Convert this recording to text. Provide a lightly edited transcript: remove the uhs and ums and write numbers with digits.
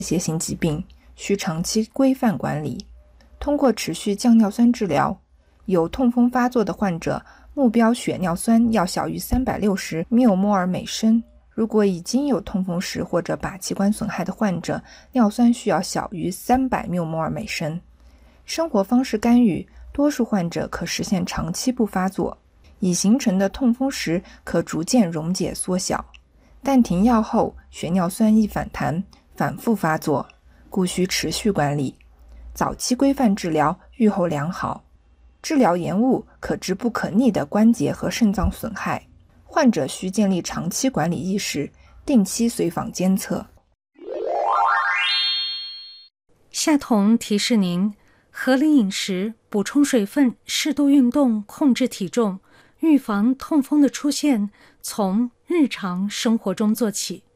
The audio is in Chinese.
些性疾病需长期规范管理。通过持续降尿酸治疗，有痛风发作的患者目标血尿酸要小于360缪摩尔每升。如果已经有痛风石或者靶器官损害的患者，尿酸需要小于300缪摩尔每升。生活方式干预，多数患者可实现长期不发作，已形成的痛风石可逐渐溶解缩小。但停药后，血尿酸易反弹，反复发作，故需持续管理。早期规范治疗，预后良好。治疗延误可致不可逆的关节和肾脏损害。患者需建立长期管理意识，定期随访监测。 夏彤提示您：合理饮食、补充水分、适度运动、控制体重，预防痛风的出现，从日常生活中做起。